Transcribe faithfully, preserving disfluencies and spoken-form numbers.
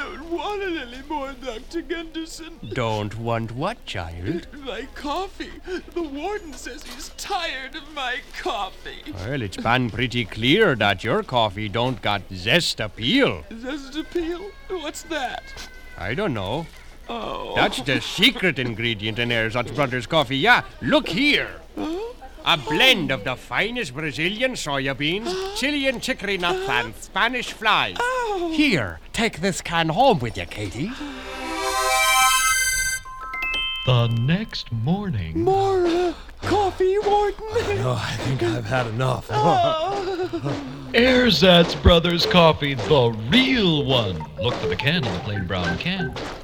don't want it anymore, Doctor Gunderson. Don't want what, child? My coffee. The warden says he's tired of my coffee. Well, it's been pretty clear that your coffee don't got zest appeal. Zest appeal? What's that? I don't know. Oh. That's the secret ingredient in Erzot Brothers coffee. Yeah, look here. Huh? A blend of the finest Brazilian soya beans, Chilean chicory nuts, and Spanish flies. Oh. Here, take this can home with you, Katie. The next morning... More uh, coffee, Warden? No, I think I've had enough. Erzatz Brothers coffee, the real one. Look for the can on the plain brown can.